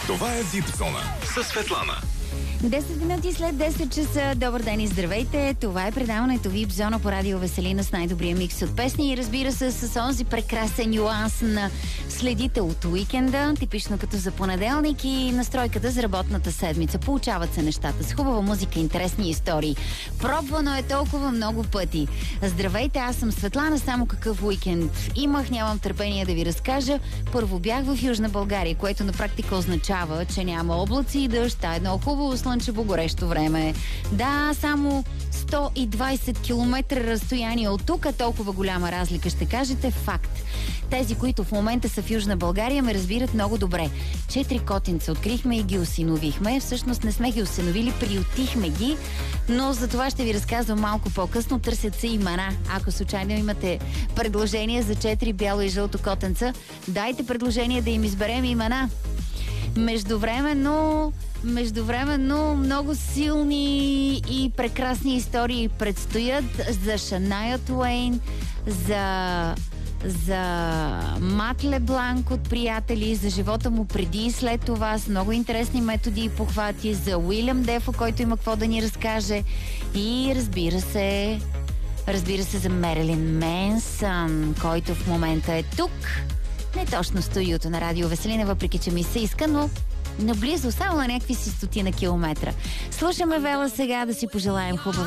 Това е Вип Зона със Светлана. 10 минути след 10 часа. Добър ден и здравейте. Това е предаването Вип Зона по радио Веселина с най-добрия микс от песни и разбира се с онзи прекрасен нюанс на следите от уикенда, типично като за понеделник и настройката за работната седмица. Получават се нещата с хубава музика, интересни истории. Пробвано е толкова много пъти. Здравейте, аз съм Светлана, само какъв уикенд имах, нямам търпение да ви разкажа. Първо бях в Южна България, което на практика означава, че няма облаци и дъжд, а едно хубаво слънчево горещо време. Да, само 120 км разстояние от тук, толкова голяма разлика, ще кажете, факт. Тези, които в момента са в Южна България, ме разбират много добре. 4 котенца открихме и ги осиновихме. Всъщност не сме ги осиновили, приютихме ги, но за това ще ви разказвам малко по-късно. Търсят се имена. Ако случайно имате предложение за 4 бяло и жълто котенца, дайте предложение да им изберем имена. Междувременно много силни и прекрасни истории предстоят за Шания Туейн, за Мат Лебланк от Приятели, за живота му преди и след това с много интересни методи и похвати, за Уилям Дефо, който има какво да ни разкаже, и разбира се за Мерилин Менсън, който в момента е тук. Не точно в студиото на радио Веселина, въпреки че ми се иска, но наблизо, само на някакви си стотина километра. Слушаме Вела сега, да си пожелаем хубав